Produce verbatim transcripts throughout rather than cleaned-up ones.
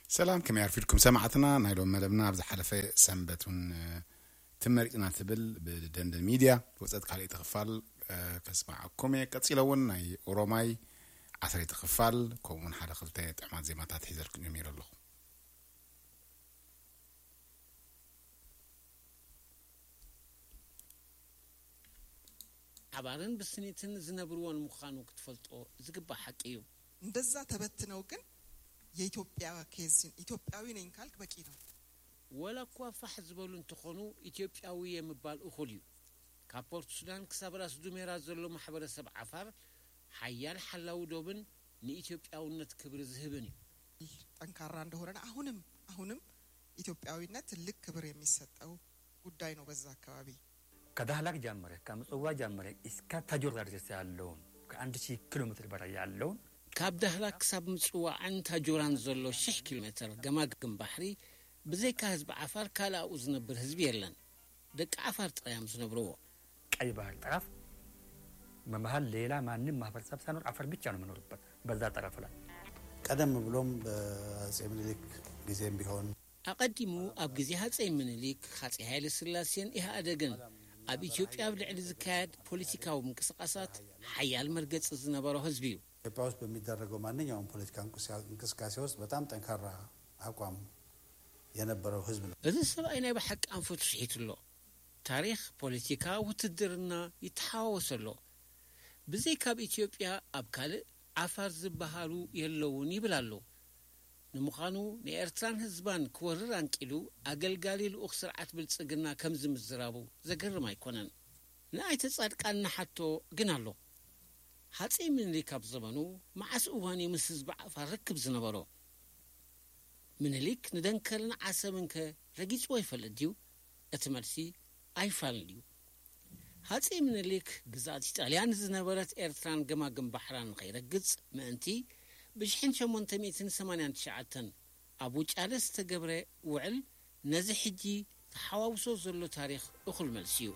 سلام كم يعرفلكم سمعتنا نايلون مدبنا بز حلفة سنبتون تمرقنا تبل بدند الميديا وصلت عليه تخفال كسمعكم كتصيلون ناي اوروماي عسري تخفال كومون حدا خلطه طعمات زي ما تحيزركم يمير الله عبارن بسنيتن زنبروان مخانو كتفلطو زغبا حقيو እንደዛ ተበትነው ግን የኢትዮጵያ ኬዝን ኢትዮጵያዊ ነኝ ካልክ በቂ ነው ولا كوا فحز بلو انتخونو ኢትዮጵያዊ የሚባል እኹልዩ ካፖርት ሱዳን ክሳብራስ ዱሜራ ዘሎ ማህበረሰብ አፋር ሐያል ሐላው ዶብን ለኢትዮጵያውነት ክብር ዝህብን ጠንካራ እንደሆነ አሁንም አሁንም ኢትዮጵያዊነት ትልቅ ክብር የሚሰጠው ጉዳይ ነው በዛ አካባቢ ከዳህላክ ጀመረ ከምጽዋ ጀመረ እስከ ታጆር ድረስ ያለው ከአንድ ሺህ ኪሎ ሜትር በላይ ያለው ካብ ዳህላክ ሳብ ምጽዋ አንታ ጆራን ዘሎ ሺህ ኪሎ ሜትር ገማግም ባህሪ بزيك حزب عفار كلا وزنبر حزب يلن دك عفار طيام زنبرو ቀይ ባህር ጠረፍ መመሃል ሌላ ማንንም ማህበረሰብ ሳይኖር አፈር ብቻ ነው መኖርበት በዛ ጠረፍ ላይ ቀደም ብሎም በአጼ ምኒልክ ጊዜም ቢሆን አቀዲሙ አብ ጊዜ አጼ ምኒልክ አጼ ኃይለ ሥላሴን ይህ አደገን አብ ኢትዮጵያ ብልዕል ዝካየድ ፖለቲካው እንቅስቃሴት ሐያል መርገጽ ዝነበረው ህዝቢው ኢትዮጵያ ውስጥ በሚደረገው ማንኛውም ፖለቲካ እንቅስቃሴ ውስጥ በጣም ጠንካራ አቋም የነበረው ህዝብ ነው እዚ ሰብአይና በሐቅ አንፈቱ ሲሄትሎ ታሪክ ፖለቲካ ውትድርና ይተሐወሰሎ በዚህ ካብ ኢትዮጵያ አብካለ አፋር ዝባሃሉ የለውን ይብላሉ ንሙኻኑ ለኤርትራን ህዝባን ክወርር አንቂሉ አገልጋሊ ልኡኽ ስርዓት ብልጽግና ከምዝ ምዝራቡ ዘገርም አይኮነን ለአይተ ጻድቃና ሐቶ ግን አሎ ሐጺ ምኒልክ ካብ ዘመኑ ማዓስ እዋን የምስ ህዝብ አፋር ርክብ ዝነበሮ ምኒልክ ንደንከልን ዓሰብንከ ረጊጽ ወይ ፈለዲው እትመልሲ አይፋልዩ ሐጺ ምኒልክ ግዛት ኢጣሊያን ዝነበረት ኤርትራን ገማግም ባህራን ኸይረግጽ ምእንቲ ب1889 አቡ ጫለስ ተገብረ ውዕል ነዚ ሕጂ ተሐዋውሶ ዘሎ ታሪክ እኹል መልሲዩ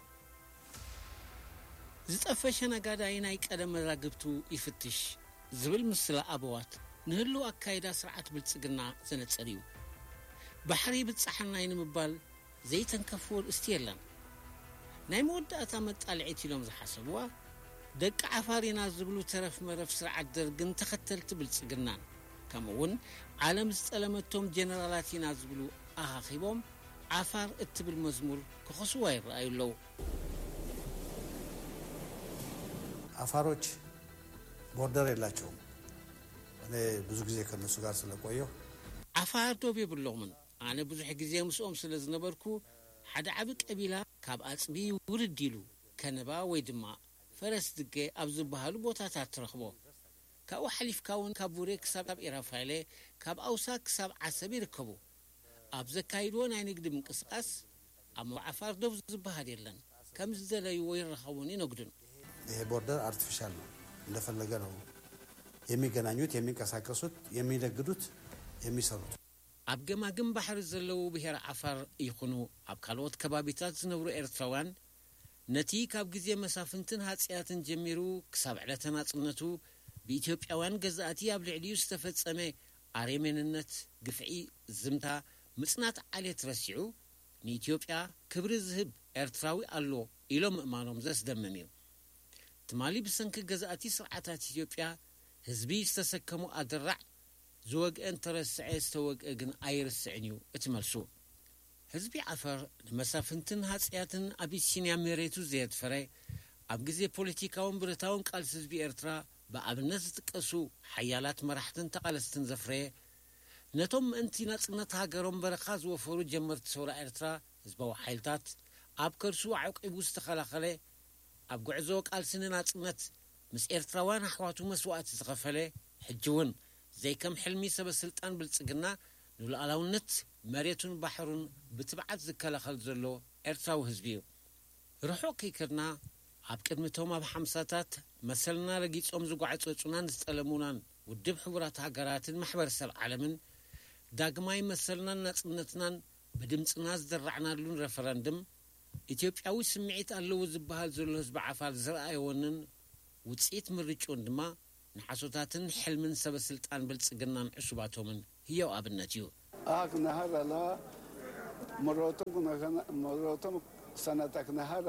ዝጠፈሸ ነጋዳይ ናይ ቀደም ራግብቱ ይፍትሽ ዝብል ምስላ አበዋት ንህሉ አካይዳ ስርዓት ብልጽግና ዘነጸሪዩ ባህሪ ብጻሕናይ ንምባል ዘይተንከፍወል እስቲየለን ናይ መወዳእታ መጣልዒት ኢሎም ዝሓሰብዋ ደቂ አፋሪና ዝብሉ ተረፍ መረፍ ስርዓት ደርግን ተኸተልቲ ብልጽግና ከምውን ዓለም ዝጠለመቶም ጀነራላቲና ዝብሉ አኻኺቦም አፋር እትብል መዝሙር ከኸስዋ ይረአዩለው አፋሮች ቦርደር የላቸውም እኔ ብዙ ጊዜ ከነሱ ጋር ስለቆየሁ አፋር ዶብ ይብሎምን አነ ብዙ ጊዜ ምስኦም ስለዝነበርኩ ሓደ ዓቢ ቀቢላ ካብ አጽቢ ውርዲሉ ከነባ ወይ ድማ ፈረስ ድገ አብዝ ባህሉ ቦታታት ተረኽቦ ካው ሐሊፍካውን ካቡሬ ክሳብ ኢራፋይሌ ካብ አውሳ ክሳብ ዓሰብ ይርከቡ አብዘ ካይዶ ናይ ንግድ ምንቅስቃስ አሞ አፋር ዶብ ዝበሃል የለን ከም ዝደለዩ ወይ ረኸቡን ይነግዱን ይሄ ቦርደር አርቲፊሻል ነው እንደፈለገ ነው የሚገናኙት የሚንቀሳቀሱት የሚነግዱት የሚሰሩት አብ ገማግም ባህር ዘለው ብሄር አፋር ይኹኑ አብ ካልኦት ከባቢታት ዝነብሩ ኤርትራውያን ነቲ ካብ ጊዜ መሳፍንትን ሐጽያትን ጀሚሩ ክሳብ ዕለተ ናጽነቱ በኢትዮጵያውያን ገዛእቲ ኣብ ልዕሊኡ ዝተፈጸመ አሬሜንነት ግፍዒ ዝምታ ምጽናት ዓሌት ረሲዑ ንኢትዮጵያ ክብሪ ዝህብ ኤርትራዊ አሎ ኢሎም እማኖም ዘስደምሚው ትማሊ ብሰንኪ ገዛእቲ ስርዓታት ኢትዮጵያ ህዝቢ ዝተሰከሙ አድራዕ ዝወግአን ተረስዐ ዝተወግአ ግን አይርስዕንዩ እትመልሱ ህዝቢ አፋር ለመሳፍንትን ሐጽያትን አቢሲኒያ መሬቱ ዘየትፈረ አብ ጊዜ ፖለቲካውን ብረታውን ቃል ህዝቢ ኤርትራ በአብነት ዝጥቀሱ ሐያላት መራሕትን ተቃለስትን ዘፍረ ነቶም እንቲ ናጽነት ሃገሮም በረኻ ዝወፈሩ ጀመርት ሰውራ ኤርትራ ህዝባዊ ኃይልታት አብ ከርሱ ዓቂቡ ዝተኸላኸለ አብ ጉዕዞ ቃል ስነ ናጽነት ምስ ኤርትራውያን አሕዋቱ መስዋዕት ዝኸፈለ ሕጅውን ዘይከም ሕልሚ ሰበስልጣን ብልጽግና ንሉዓላውነት መሬቱን ባህሩን ብትብዓት ዝከላኸል ዘሎ ኤርትራዊ ህዝቢ ርሑቕ ይክርና አብ ቅድሚቶም አብ ሓምሳታት መሰልና ረጊጾም ዝጓዕጸጹናን ዝጠለሙናን ውድብ ሕቡራት ሃገራትን ማሕበረሰብ ዓለምን ዳግማይ መሰልናን ናጽነትናን በድምጽና ዝደራዕናሉን ረፈረንድም ኢትዮጵያዊ ስምዒት አለው ዝበሃል ዘሎ ህዝቢ ዓፋር ዝረአየዎንን ውጽኢት ምርጫውን ድማ ንሓሶታትን ሕልምን ሰበስልጣን ብልጽግናን ዕሱባቶምን ህያው አብነት እዩ آخ نهار لا مراتم مراتم سنتك نهار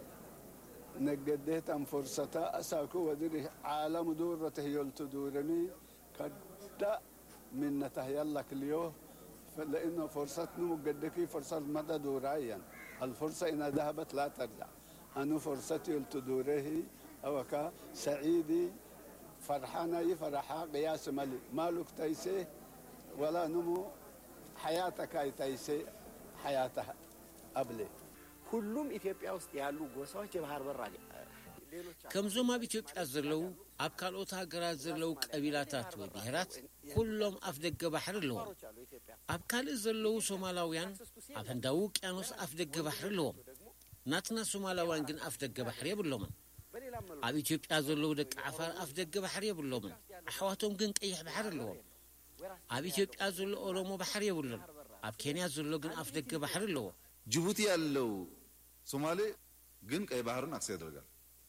نجدت أم فرصة أساكو ودري عالم دورته يلتدورني كدا من نتهيأ لك اليوم لأنه فرصتنا مجدكي فرصة مدى دوريا الفرصة إن ذهبت لا ترجع أنا فرصتي يلتدوره أو كا سعيدي فرحانة يفرحها قياس ملي مالك تيسي ولا نمو حياتك أي تيسي حياتها قبلي كلهم إثيوبيا ውስጥ ያሉ ጎሳዎች የባህር በር አለ ከምዞም ኣብ ኢትዮጵያ ዘለው ኣብ ካልኦት ሃገራት ዘለው ቀቢላታት ወይ ብሔራት ኩሎም ኣፍ ደገ ባሕሪ ኣለዎም ኣብ ካልእ ዘለው ሶማላውያን ኣብ ህንዳዊ ውቅያኖስ ኣፍ ደገ ባሕሪ ኣለዎም ናትና ሶማላውያን ግን ኣፍ ደገ ባሕሪ የብሎምን ኣብ ኢትዮጵያ ዘለው ደቂ ዓፋር ኣፍ ደገ ባሕሪ የብሎምን ኣሕዋቶም ግን ቀይሕ ባሕሪ ኣለዎም ኣብ ኢትዮጵያ ዘሎ ኦሮሞ ባሕሪ የብሎን ኣብ ኬንያ ዘሎ ግን ኣፍ ደገ ባሕሪ ኣለዎ ጅቡቲ ያለው ሶማሌ ግን ቀይ ባህርን አክሰስ ያደርጋል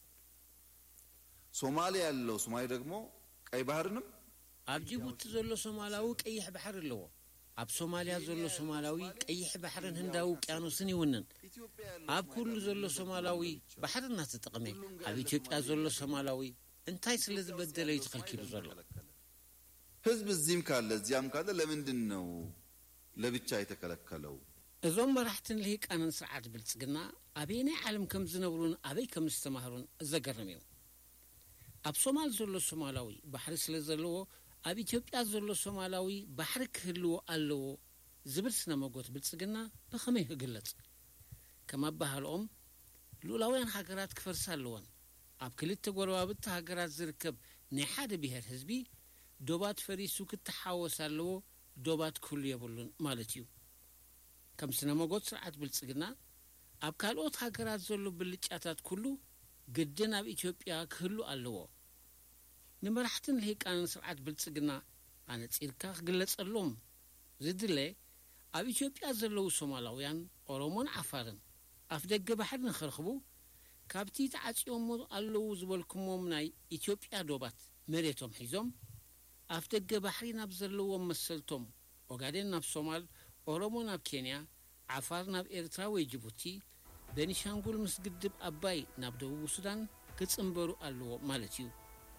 ሶማሌ ያለው ሶማሌ ደግሞ ቀይ ባህርንም ኣብ ጅቡቲ ዘሎ ሶማላዊ ቀይሕ ባሕሪ ኣለዎ ኣብ ሶማሊያ ዘሎ ሶማላዊ ቀይሕ ባሕርን ህንዳዊ ውቅያኖስን ይውንን ኣብ ኩሉ ዘሎ ሶማላዊ ባሕርና ተጠቅመ ኣብ ኢትዮጵያ ዘሎ ሶማላዊ እንታይ ስለ ዝበደለ ይተኸልኪሉ ዘሎ ህዝብ እዚህም ካለ እዚያም ካለ ለምንድን ነው ለብቻ የተከለከለው እዞም መራሕትን ልሂቃንን ስርዓት ብልጽግና ኣበየናይ ዓለም ከም ዝነብሩን ኣበይ ከም ዝተማሃሩን ዘገርም እዩ ኣብ ሶማል ዘሎ ሶማላዊ ባሕሪ ስለ ዘለዎ ኣብ ኢትዮጵያ ዘሎ ሶማላዊ ባሕሪ ክህልዎ ኣለዎ ዝብል ስነ መጎት ብልጽግና ብኸመይ ይግለጽ ከም ኣባሃልኦም ሉላውያን ሃገራት ክፈርሳ ኣለዎን ኣብ ክልተ ጎረባብቲ ሃገራት ዝርከብ ናይ ሓደ ብሔር ህዝቢ ዶባት ፈሪሱ ክትሓወስ ኣለዎ ዶባት ክህሉ የብሉን ማለት እዩ ከም ስነ መጎት ስርዓት ብልጽግና ኣብ ካልኦት ሃገራት ዘሎ ብልጫታት ኩሉ ግድን ኣብ ኢትዮጵያ ክህሉ ኣለዎ ንመራሕትን ልሂቃንን ስርዓት ብልጽግና ኣነጺርካ ክግለጸሎም ዝድለ ኣብ ኢትዮጵያ ዘለው ሶማላውያን ኦሮሞን ዓፋርን ኣፍ ደገ ባሕሪ ንኽረኽቡ ካብቲ ተዓጺኦም ኣለዉ ዝበልኩሞም ናይ ኢትዮጵያ ዶባት መሬቶም ሒዞም ኣፍ ደገ ባሕሪ ናብ ዘለዎም መሰልቶም ኦጋዴን ናብ ሶማል ኦሮሞ ናብ ኬንያ ዓፋር ናብ ኤርትራ ወይ ጅቡቲ ቤኒሻንጉል ምስ ግድብ ኣባይ ናብ ደቡብ ሱዳን ክጽምበሩ ኣለዎ ማለት እዩ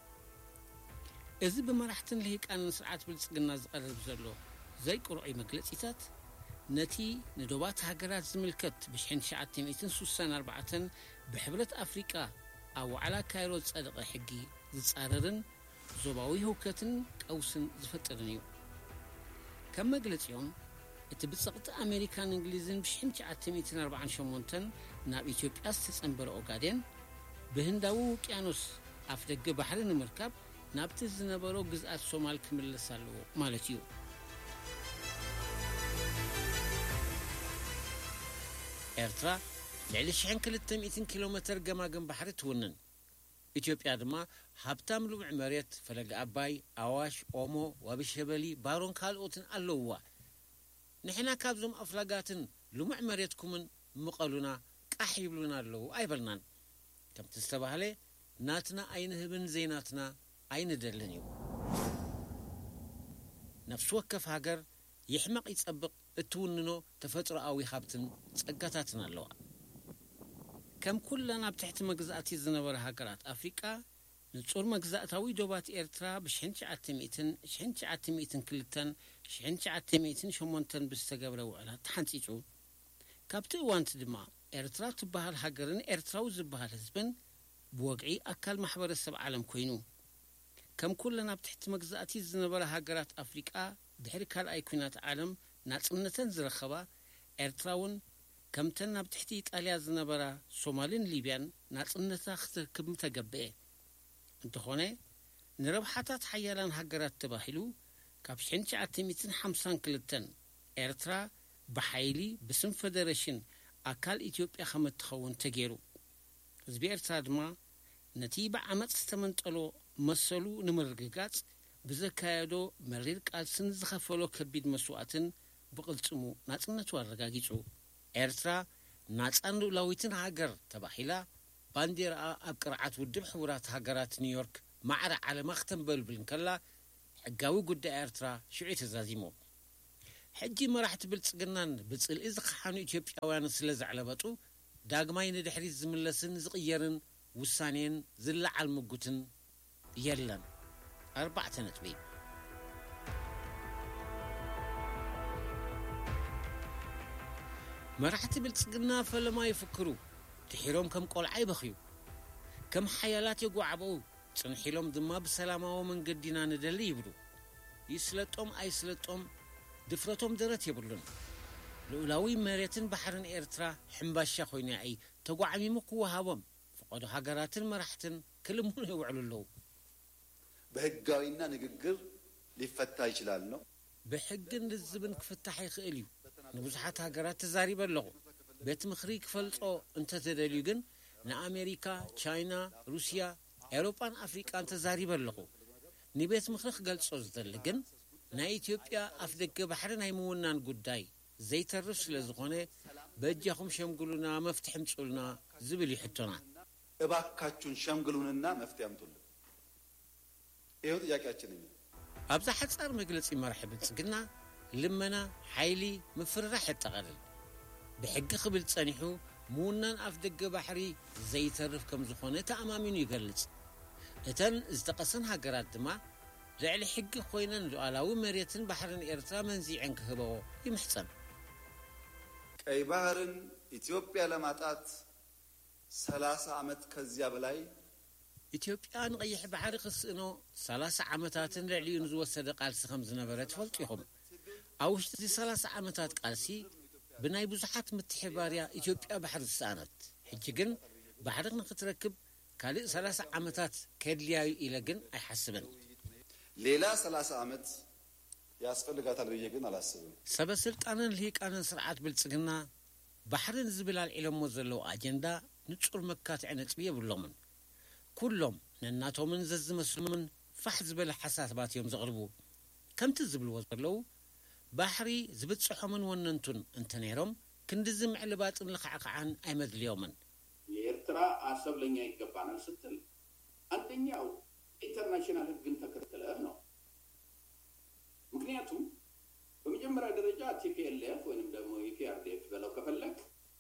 እዚ ብመራሕትን ልሂቃንን ስርዓት ብልጽግና ዝቐርብ ዘሎ ዘይቅርዑ መግለጺታት ነቲ ንዶባት ሃገራት ዝምልከት ብ1964 ብሕብረት ኣፍሪቃ ኣብ ዋዕላ ካይሮ ዝጸደቐ ሕጊ ዝጻረርን ዞባዊ ህውከትን ቀውስን ዝፈጥርን እዩ ከም መግለጺኦም እቲ ብጸቕቲ ኣሜሪካን እንግሊዝን ብ1948 ናብ ኢትዮጵያ ዝተጸንበረ ኦጋዴን ብህንዳዊ ውቅያኖስ ኣፍ ደገ ባሕሪ ንምርካብ ናብቲ ዝነበሮ ግዝኣት ሶማል ክምለስ ኣለዎ ማለት እዩ ኤርትራ ልዕሊ ሽሕን ክልተ ሚእትን ኪሎ ሜትር ገማገም ባሕሪ ትውንን ኢትዮጵያ ድማ ሃብታም ልሙዕ መሬት ፈለገ ኣባይ ኣዋሽ ኦሞ ዋቢ ሸበሊ ባሮን ካልኦትን ኣለውዋ ንሕና ካብዞም ኣፍላጋትን ልሙዕ መሬትኩምን ምቐሉና ቃሕ ይብሉና ኣለዉ ኣይበልናን ከምቲ ዝተባህለ ናትና ኣይንህብን ዘይናትና ኣይንደልን እዩ ነፍሲ ወከፍ ሃገር ይሕመቕ ይጸብቕ እትውንኖ ተፈጥሮኣዊ ሃብትን ጸጋታትን ኣለዋ ከም ኩለን ኣብ ትሕቲ መግዛእቲ ዝነበረ ሃገራት ኣፍሪቃ ንጹር መግዛእታዊ ዶባት ኤርትራ ብ1992 ብዝተገብረ ውዕላት ተሓንጺጹ ካብቲ እዋንቲ ድማ ኤርትራ ትበሃል ሃገርን ኤርትራዊ ዝበሃል ህዝብን ብወግዒ ኣካል ማሕበረሰብ ዓለም ኮይኑ ከም ኩለን ኣብ ትሕቲ መግዛእቲ ዝነበረ ሃገራት ኣፍሪቃ ድሕሪ ካልኣይ ኩናት ዓለም ናጽነተን ዝረኸባ ኤርትራውን ከምተን ኣብ ትሕቲ ኢጣልያ ዝነበራ ሶማልን ሊብያን ናጽነታ ክትርክብ ተገብአ እንተኾነ ንረብሓታት ሓያላን ሃገራት ተባሂሉ ካብ ሽሕን952 ኤርትራ ብሓይሊ ብስም ፌደሬሽን ኣካል ኢትዮጵያ ከምትኸውን ተገይሩ ህዝቢ ኤርትራ ድማ ነቲ ብዓመፅ ዝተመንጠሎ መሰሉ ንምርግጋጽ ብዘካየዶ መሪር ቃልስን ዝኸፈሎ ከቢድ መስዋዕትን ብቕልጽሙ ናጽነቱ ኣረጋጊጹ ኤርትራ ናጻን ሉዓላዊትን ሃገር ተባሂላ ባንዴራኣ ኣብ ቅርዓት ውድብ ሕቡራት ሃገራት ኒውዮርክ ማዕረ ዓለማ ክተንበልብል ከላ ሕጋዊ ጉዳይ ኤርትራ ሽዑ ተዛዚሙ حجي مراحت بلصقنان بصل إذ خحانو إثيوبياوያን ስለዛዕለበጡ ዳግማይ ንድሕሪት ዝምለስን ዝቕየርን ውሳኔን ዝለዓል ምጉትን የለን أربعة ነጥቢ መራሕቲ ብልጽግና ፈለማ ይፍክሩ ድሒሮም ከም ቆልዓ ይበኽዩ ከም ሓያላት ይጓዓበው ጽንሒሎም ድማ ብሰላማዊ መንገዲና ንደሊ ይብሉ ይስለጦም ኣይስለጦም ድፍረቶም ደረት ይብሉን ልኡላዊ መሬትን ባሕርን ኤርትራ ሕምባሻ ኮይኑ ኣይ ተጓዓሚሙ ክወሃቦም ፈቀዱ ሃገራትን መራሕትን ክልሙን ይውዕሉለው በህጋዊና ንግግር ሊፈታ ይችላል ነው بحقن للزبن كفتح يخيليو نبزحات هاجرات تزاري بلغو بيت مخري كفلصو انت تدليوغن نا امريكا تشاينا روسيا اوروبان افريكا انت تزاري بلغو ني بيت مخرخ قلصو زدلغن نا اثيوبيا افدك بحرنا يمونان غداي زي ترف لزخونه بجاكم شمغلونا مفتح مصولنا زبل يحطونا እባካችሁን ሸምግሉንና መፍትሄ አምጡልን ይሄው ጥያቄያችን ነው أبزح حصار مجلس مرحب تسقنا لمنا حيلي مفرح التقلل بحق قبل تصنيحو مونان أفدق بحري زي ترف كم زخونة أمامين يقلص إتن استقصنها قرات دما لعلي حق خوينا لعلاو مريتن بحرن إرترا منزي عنك هبو يمحسن أي بحرن إثيوبيا لماتات ثلاثة عمت كزيا بلاي إثيوبيا نغيح بحر قصنو ثلاث عامات لعليون زوسد قالسي خمس نبرات فلطيهم أوش دي ثلاث عامات قالسي بناي بزحات متحباريا إثيوبيا بحر السانت حجيجن بحرنا كتركب كالي ثلاث عامات كدلياي إلى جن أيحسبن ليلا ثلاث عامات ياسفلقاتال بيجن على السبب سبب سلطانا لهيك أنا سرعات بلصقنا بحرن زبلال علم وزلو أجندا نتصور مكات عنت بيه باللومن كلهم نناتهم من زز مسلمن فحز بلا حساسات يوم زغربو كم تزبل وزرلو بحري زبط صحمن وننتون انتنيرهم كندزم علبات لقعقعان ايمد اليومن የኤርትራ አሰብ ለኛ ይገባናል ስትል አንደኛው ኢንተርናሽናል ህግን ተከትለህ ነው ምክንያቱም በመጀመሪያ ደረጃ ቲፒኤልኤፍ ወይንም ደግሞ ኢፒአርዲኤፍ በለው ከፈለክ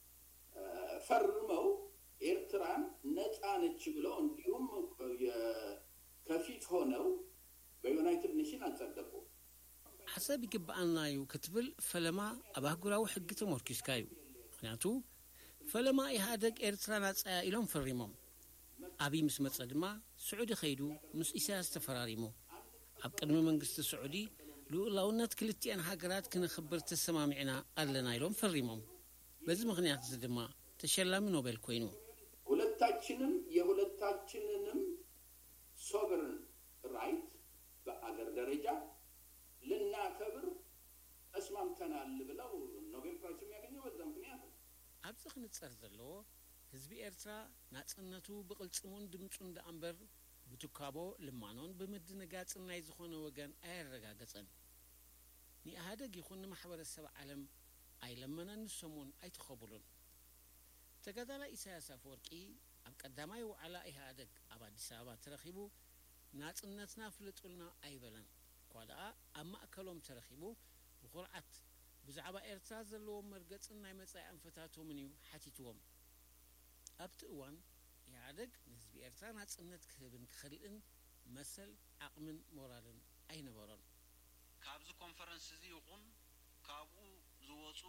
ፈርመው ኤርትራን ነፃ ነች ብለው እንዲሁም ከፊት ሆነው በዩናይትድ ኔሽን አጸደቁ حسب يقبعنا يو كتبل فلما أباقراو حق تموركيس كايو خناتو فلما إهادك إرترا ناس إلهم فريمهم أبي مسمت صدما سعودي خيدو مس إساس تفراريمو أبقى من منقصة السعودي لو لونات كلتي أن هاقرات كنا خبرت السمامعنا قال لنا إلهم فريمهم بزي مغنيات زدما تشلا منو بالكوينو ሁለታችንም የሁለታችንንም ሶቨርን ራይት በአገር ደረጃ ልናከብር እስማምተናል ብለው ኖቤል ፕራይስ የሚያገኘው በዛ ምክንያት አብጽህ ንጸር ዘሎ ህዝቢ ኤርትራ ናጽነቱ በቅልጽሙን ድምጹ እንደ አንበር ብትካቦ ልማኖን በመድነጋጽና ይዝኾነ ወገን አያረጋገጸን ኒአሃደግ ይኹን ማህበረሰብ ዓለም አይለመናን ሰሞን አይተኸቡሉን ተጋዳላ ኢሳያስ አፈወርቂ ኣብ ቀዳማይ ወዓላ ኢህአደግ ኣብ አዲስ አበባ ተረኺቡ ናጽነትና ፍልጡልና አይበለን ኳዳ ኣብ ማእከሎም ተረኺቡ ብኹርዓት ብዛዕባ ኤርትራ ዘለዎም መርገጽን ናይ መጻኢ አንፈታቶምን እዩ ሓቲትዎም ኣብቲ እዋን ኢህአደግ ንህዝቢ ኤርትራ ናጽነት ክህብን ክኽልእን መሰል ዓቕምን ሞራልን ኣይነበሮን ካብዚ ኮንፈረንስ እዚ ይኹን ካብኡ ዝወፁ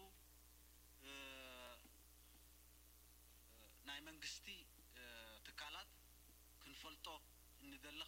ናይ መንግስቲ ትካላት ክንፈልጦ እንደለኻ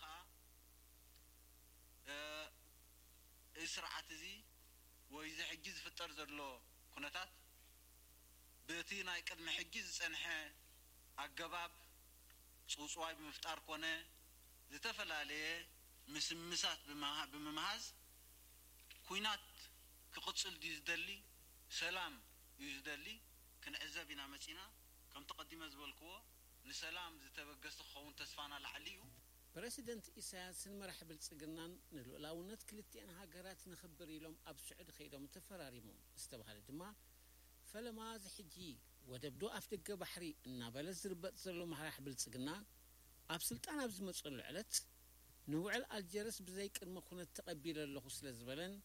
እስራዓት እዚ ወይ ዝሕጂ ዝፍጠር ዘሎ ኩነታት በቲ ናይ ቅድሚ ሕጂ ዝጸንሐ ኣገባብ ጽውጽዋይ ብምፍጣር ኮነ ዝተፈላለየ ምስምሳት ብምምሃዝ ኩናት ክቕጽል ዲ ዝደሊ ሰላም እዩ ዝደሊ ክንዕዘብ ኢና መጺና كم تقدم زبالكوا لسلام زتبقست خون تسفانا لعليو بريسيدنت إساياس المرحب السجنان نلولاونات كلتي أنا هاجرات نخبر لهم أب سعود خيرهم تفراريمهم استبهال الدماء فلما زحجي ودبدو أفتق بحري النابلة زربت زلو مرحب السجنان أب سلطان أبز مسؤول علت نوع الجرس بزيك المخونة تقبيل اللغوس لزبلن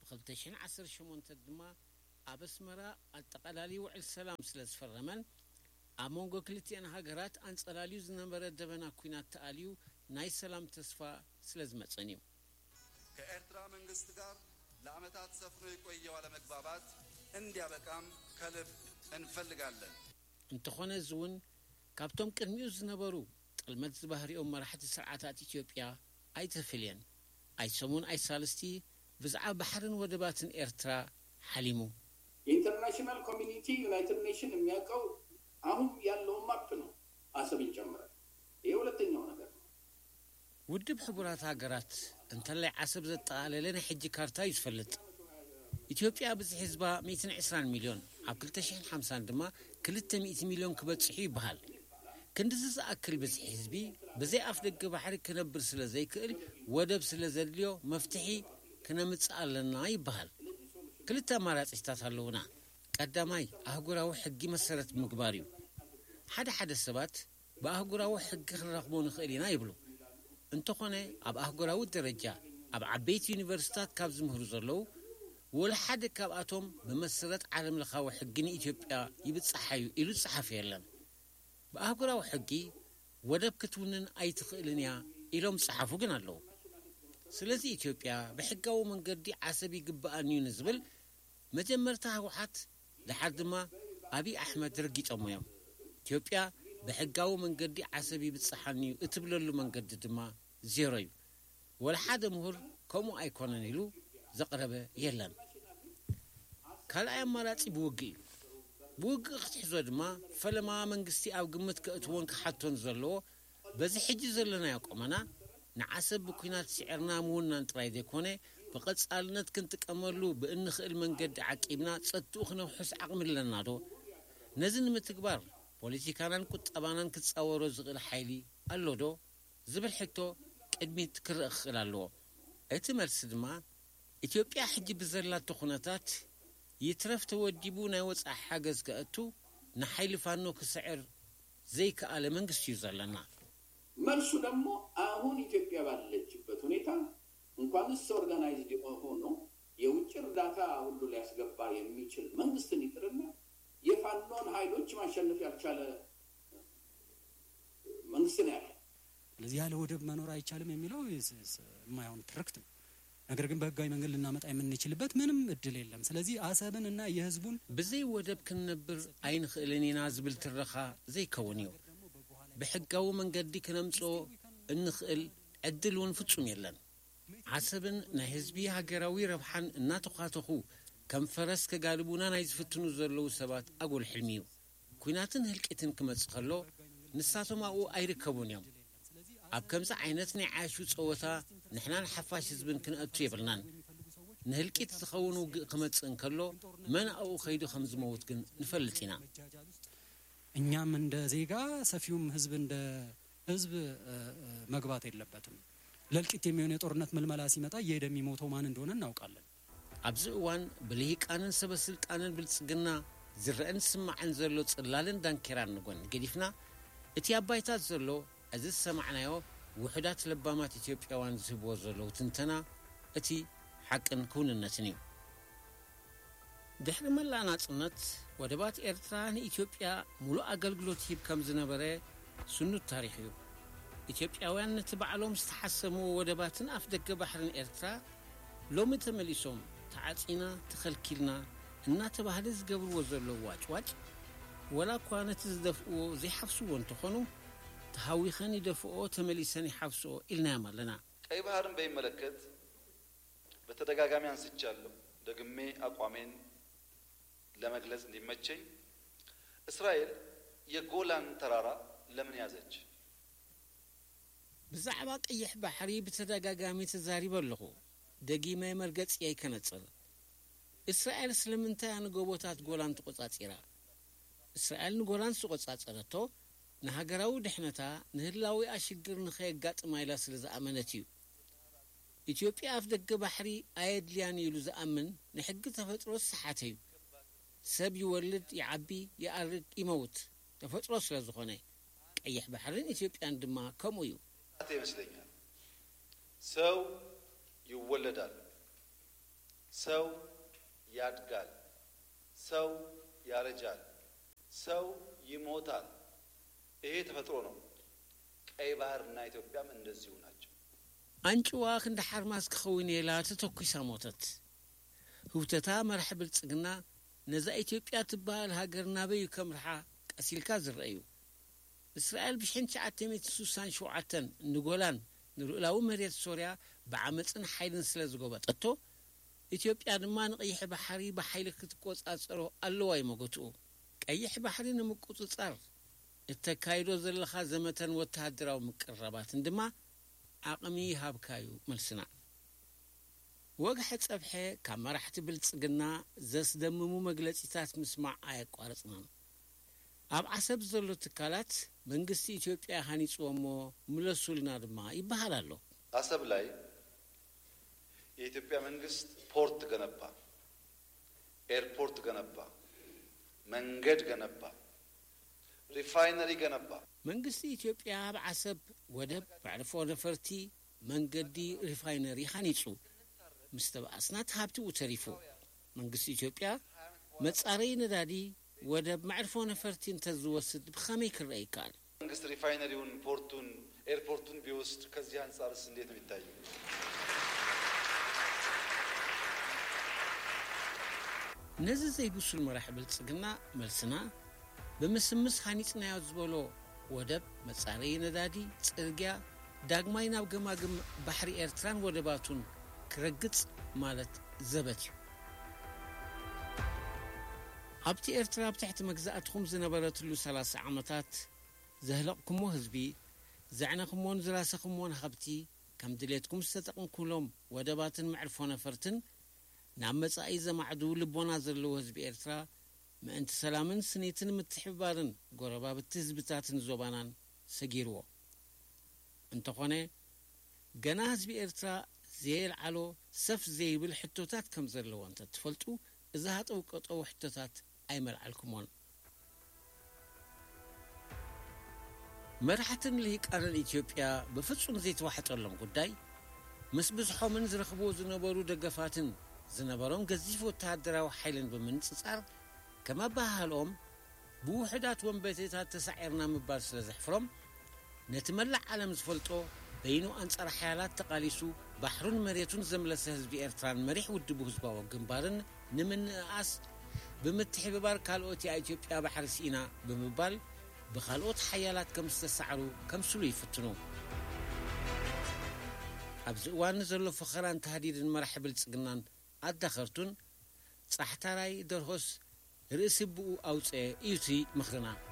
بخلتشين عصر شمون تدما أبسمرا التقلالي وعلى السلام سلس فرمن أمونغو كلتي أنا هاجرات أنس ألاليو زنبرة دبنا كوينات تأليو ناي سلام تسفى سلز متصنيو كإرترا من قصدقار لعمتات سفر يقوي وعلى مقبابات اندي بكام كلب انفلقالن انتخونا زون كابتوم كرميو زنبرو المد زبهري أم مرحة السرعات إثيوبيا أي تفلين أي سمون أي سالستي بزعا بحرن ودباتن إرترا حليمو ኢንተርናሽናል ኮሚኒቲ ዩናይትድ ኔሽን የሚያውቀው አሁን ያለው ማፕ ነው አሰብን ጨምሮ ይሄ ሁለተኛው ነገር ነው ውድብ ሕቡራት ሀገራት እንተላይ ዓሰብ ዘጠቃለለና ሕጂ ካርታ ይስፈልጥ ኢትዮጵያ ብዝሕ ህዝባ مئة وعشرين ሚሊዮን ኣብ two thousand fifty ድማ two hundred ሚሊዮን ክበጽሑ ይበሃል ክንድዚ ዝኣክል ብዝሕ ህዝቢ ብዘይ ኣፍ ደገ ባሕሪ ክነብር ስለ ዘይክእል ወደብ ስለ ዘድልዮ መፍትሒ ክነምጽእ ኣለና ይበሃል ክልተ ኣማራጺታት ኣለውና ቀዳማይ ኣህጉራዊ ሕጊ መሰረት ምግባር እዩ ሓደ ሓደ ሰባት ብኣህጉራዊ ሕጊ ክንረኽቦ ንኽእል ኢና ይብሉ እንተኾነ ኣብ ኣህጉራዊ ደረጃ ኣብ ዓበይቲ ዩኒቨርሲታት ካብ ዝምህሩ ዘለዉ ወላ ሓደ ካብኣቶም ብመሰረት ዓለም ለኻዊ ሕጊ ንኢትዮጵያ ይብጽሓዩ ኢሉ ጽሓፍ የለን ብኣህጉራዊ ሕጊ ወደብ ክትውንን ኣይትኽእልን እያ ኢሎም ጽሓፉ ግን ኣለዉ ስለዚ ኢትዮጵያ ብሕጋዊ መንገዲ ዓሰብ ይግባኣን እዩ ንዝብል መጀመርታ ህወሓት ድሓር ድማ ኣብይ ኣሕመድ ረጊፆም እዮም ኢትዮጵያ ብሕጋዊ መንገዲ ዓሰብ ይብጽሓን እዩ እትብለሉ መንገዲ ድማ ዜሮ እዩ ወላ ሓደ ምሁር ከምኡ ኣይኮነን ኢሉ ዘቕረበ የለን ካልኣይ ኣማራጺ ብውግእ እዩ ብውግእ ክትሕዞ ድማ ፈለማ መንግስቲ ኣብ ግምት ከእትዎን ክሓቶን ዘለዎ በዚ ሕጂ ዘለናዮ ቆመና ንዓሰብ ብኩናት ስዕርና ምውናን ጥራይ ዘይኮነ ብቐጻልነት ክንጥቀመሉ ብእንኽእል መንገዲ ዓቂብና ጸጥኡ ክነውሕስ ዓቕሚ ኣለና ዶ ነዚ ንምትግባር ፖለቲካናን ቁጠባናን ክጻወሮ ዝኽእል ሓይሊ ኣሎ ዶ ዝብል ሕቶ ቅድሚት ክርአ ክኽእል ኣለዎ እቲ መልሲ ድማ ኢትዮጵያ ሕጂ ብዘላቶ ኩነታት ይትረፍ ተወዲቡ ናይ ወጻእ ሓገዝ ከእቱ ንሓይሊ ፋኖ ክስዕር ዘይከኣለ መንግስቲ እዩ ዘለና መልሱ ደግሞ አሁን ኢትዮጵያ ባለችበት ሁኔታ እንኳንስ ኦርጋናይዝድ ሆኖ የውጭ እርዳታ ሁሉ ሊያስገባ የሚችል መንግስትን ይጥርና የፋኖን ኃይሎች ማሸነፍ ያልቻለ መንግስት ነው ያለው ለዚህ ያለ ወደብ መኖር አይቻልም የሚለው የማይሆን ትርክት ነው ነገር ግን በህጋዊ መንገድ ልናመጣ የምንችልበት ምንም እድል የለም ስለዚህ አሰብንና የህዝቡን በዚህ ወደብ ክንነብር አይንኽእልኒና ዝብል ትረኻ ዘይከውን እዩ بحقاو من قدي كنمصو انخل عدلون فصوم يلن عسبن نهزبي هاجراوي ربحان ناتقاتخو كم فرس كغالبونا نايزفتنو زلو سبات اقول حلميو كويناتن هلقيتن كمصخلو نساتو ماو ايركبون يوم اب كمز عينتني عاشو صوتا نحنا نحفاش حزبن كنأتو يبلنان نهلقيت تخونو كمصن كلو من او خيدو خمز موت كن نفلتينا እኛም እንደ ዜጋ ሰፊውም ህዝብ እንደ ህዝብ መግባት የለበትም ለልቂት የሚሆነ የጦርነት መልመላ ሲመጣ የደም የሚሞተው ማን እንደሆነ እናውቃለን አብዝዋን ብልሂቃንን ሰበስልጣንን ብልጽግና ዝረእን ስማዕን ዘሎ ጽላልን ዳንኪራን ንጎን ገዲፍና እቲ አባይታት ዘሎ እዚ ሰማዕናዮ ውሕዳት ለባማት ኢትዮጵያውያን ዝህብዎ ዘሎ ትንተና እቲ ሓቅን ኩንነትን እዩ ድሕሪ መላናጽነት ወደባት ኤርትራን ኢትዮጵያ ሙሉ አገልግሎት ይብ ከም ዝነበረ ስኑት ታሪኽ እዩ ኢትዮጵያውያን ተባዕሎም ዝተሐሰሙ ወደባትን አፍደገ ባህርን ኤርትራ ሎሚ ተመሊሶም ተዓጺና ተኸልኪልና እና ተባህለ ዝገብርዎ ዘሎ ዋጭዋጭ ወላ ኳነት ዝደፍኦ ዘይሐፍሱዎ እንትኾኑ ተሃዊኸን ይደፍኦ ተመሊሰን ይሐፍሱኦ ኢልና ያማለና ቀይ ባህርን በሚመለከት በተደጋጋሚ አንስቻለሁ ደግሜ አቋሜን ለመግለጽ እንዲመቸኝ እስራኤል የጎላን ተራራ ለምን ያዘች ብዛዕባ ቀይሕ ባሕሪ በተደጋጋሚ ተዛሪበለኹ ደጊመ መርገጽ ያይከነጽር እስራኤል ስለምንታይ አንጎቦታት ጎላን ተቆጻጽራ እስራኤል ንጎላን ተቆጻጽረቶ ንሃገራዊ ድሕነታ ንህላዊ አሽግር ንኸያጋጥማ ኢላ ስለዝኣመነት እዩ ኢትዮጵያ አፍ ደገ ባሕሪ አየድልያን ይሉ ዝኣምን ንሕጊ ተፈጥሮ ሰሓት እዩ ሰብ ይወልድ ይዓቢ ይኣርግ ይመውት ተፈጥሮ ስለዝኾነ ቀይሕ ባሕርን ኢትዮጵያን ድማ ከምኡ እዩ ይመስለኛል ሰው ይወለዳል ሰው ያድጋል፣ ሰው ያረጃል፣ ሰው ይሞታል። ይሄ ተፈጥሮ ነው። ቀይ ባህርና ኢትዮጵያም እንደዚሁ ናቸው። አንጭዋ ክንደ ሓርማስ ክኸውን የላ ተተኩሳ ሞተት ህውተታ መርሕ ብልጽግና ነዛ ኢትዮጵያ ትበሃል ሃገር ናበዩ ከምርሓ ቀሲልካ ዝረአዩ እስራኤል ብ1967 ንጎላን ንሩእላዊ መሬት ሶርያ ብዓመፅን ሓይልን ስለ ዝጎበጠቶ ኢትዮጵያ ድማ ንቀይሕ ባሕሪ ብሓይሊ ክትቆጻጸሮ ኣለዋ ይመገትኡ ቀይሕ ባሕሪ ንምቁጽጻር እተካይዶ ዘለኻ ዘመተን ወተሃደራዊ ምቅረባትን ድማ ዓቕሚ ሃብካዩ መልስና ወግሕ ጸብሐ ካብ መራሕቲ ብልጽግና ዘስደምሙ መግለጺታት ምስማዕ ኣየቋረጽናን ኣብ ዓሰብ ዘሎ ትካላት መንግስቲ ኢትዮጵያ ሃኒጽዎሞ ምለሱልና ድማ ይበሃል ኣሎ። አሰብ ላይ የኢትዮጵያ መንግስት ፖርት ገነባ፣ ኤርፖርት ገነባ፣ መንገድ ገነባ፣ ሪፋይነሪ ገነባ። መንግስቲ ኢትዮጵያ በዓሰብ ወደብ ባዕርፎ ነፈርቲ መንገዲ ሪፋይነሪ ሃኒጹ ምስተባእስናት ሃብቲ ተሪፉ መንግስቲ ኢትዮጵያ መጻረይ ነዳዲ ወደብ ማዕርፎ ነፈርቲ እንተዝወስድ ብኸመይ ክረአይ ይከኣል? መንግስት ሪፋይነሪውን ፖርቱን ኤርፖርቱን ቢወስድ ከዚህ አንጻርስ እንዴት ነው የሚታየው? ነዚህ ዘይብሱል መራሒ ብልጽግና መልስና ብምስምስ ሃኒጽናዮ ዝበሎ ወደብ መጻረይ ነዳዲ ጽርግያ ዳግማይ ናብ ገማግም ባሕሪ ኤርትራን ወደባቱን ክረግጽ ማለት ዘበት እዩ። ኣብቲ ኤርትራ ብታሕቲ መግዛእትኩም ዝነበረትሉ ሰላሳ ዓመታት ዘህለቕኩሞ ህዝቢ ዘዕነኹሞን ዝራሰኹሞን ሃብቲ ከም ድሌትኩም ዝተጠቕምኩሎም ወደባትን መዕርፎ ነፈርትን ናብ መጻኢ ዘማዕዱ ልቦና ዘለዎ ህዝቢ ኤርትራ ምእንቲ ሰላምን ስኒትን ምትሕብባርን ጎረባብቲ ህዝብታትን ዞባናን ሰጊርዎ እንተኾነ ገና ህዝቢ ኤርትራ ዘየልዓሎ ሰፍ ዘይብል ሕቶታት ከም ዘለዎ እንተትፈልጡ እዛ ሃጠው ቀጠው ሕቶታት ኣይመልዓልኩሞን። መራሕትን ልሂቃንን ኢትዮጵያ ብፍጹም ዘይተዋሕጠሎም ጉዳይ ምስ ብዙሖምን ዝረኽብዎ ዝነበሩ ደገፋትን ዝነበሮም ገዚፍ ወተሃደራዊ ሓይልን ብምንጽጻር ከም ኣባሃልኦም ብውሕዳት ወንበቴታት ተሳዒርና ምባል ስለ ዘሕፍሮም ነቲ መላእ ዓለም ዝፈልጦ በይኑ አንጻር ሓያላት ተቃሊሱ ባሕሩን መሬቱን ዘምለሰ ህዝቢ ኤርትራን መሪሕ ውድቡ ህዝባዊ ግንባርን ንምንኣስ ብምትሕብባር ካልኦት የኢትዮጵያ ባሕሪ ሲና ብምባል ብኻልኦት ሓያላት ከም ዝተሳዕሩ ከምስሉ ይፍትኑ። ኣብዚ እዋን ዘሎ ፈኸራን ተሃዲድን መራሒ ብልጽግናን ኣዳኸርቱን ጻሕታራይ ደርሆስ ርእሲ ብኡ ኣውፅአ እዩቲ ምኽርና